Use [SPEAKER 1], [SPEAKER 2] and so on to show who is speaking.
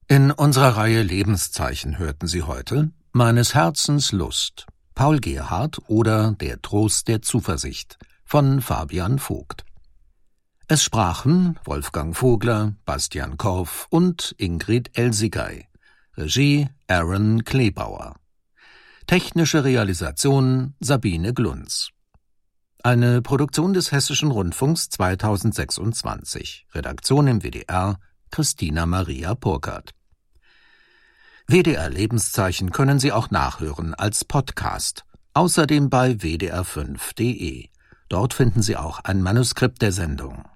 [SPEAKER 1] In unserer Reihe Lebenszeichen hörten Sie heute »Meines Herzens Lust«, Paul Gerhardt oder »Der Trost der Zuversicht« von Fabian Vogt. Es sprachen Wolfgang Vogler, Bastian Korff und Ingrid Elsigay. Regie Aaron Kleebauer. Technische Realisation Sabine Glunz. Eine Produktion des Hessischen Rundfunks 2026. Redaktion im WDR Christina Maria Burkhardt. WDR Lebenszeichen können Sie auch nachhören als Podcast, außerdem bei wdr5.de. Dort finden Sie auch ein Manuskript der Sendung.